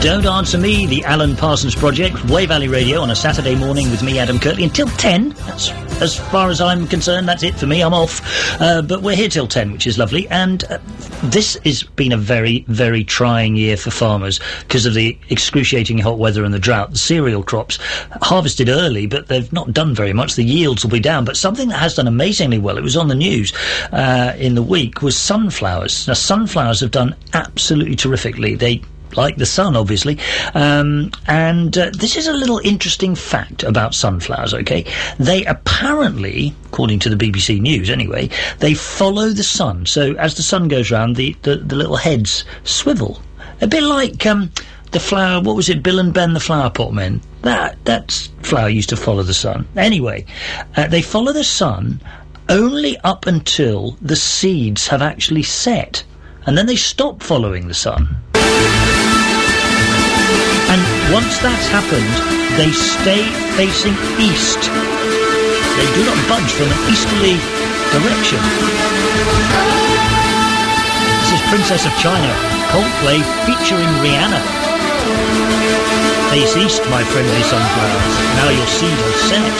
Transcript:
Don't Answer Me, the Alan Parsons Project, Way Valley Radio on a Saturday morning with me, Adam Kirtley, until 10. That's, as far as I'm concerned, that's it for me. I'm off. But we're here till 10, which is lovely. And this has been a very, very trying year for farmers because of the excruciating hot weather and the drought. The cereal crops harvested early, but they've not done very much. The yields will be down. But something that has done amazingly well, it was on the news in the week, was sunflowers. Now, sunflowers have done absolutely terrifically. They like the sun, obviously. This is a little interesting fact about sunflowers, okay? They apparently, according to the BBC News anyway, they follow the sun. So as the sun goes round, the little heads swivel. A bit like the flower, what was it, Bill and Ben the Flower Pot Men? That flower used to follow the sun. Anyway, they follow the sun only up until the seeds have actually set. And then they stop following the sun. And once that's happened, they stay facing east. They do not budge from an easterly direction. This is Princess of China, Coldplay featuring Rihanna. Face east, my friendly sunflowers. Now your seed will set.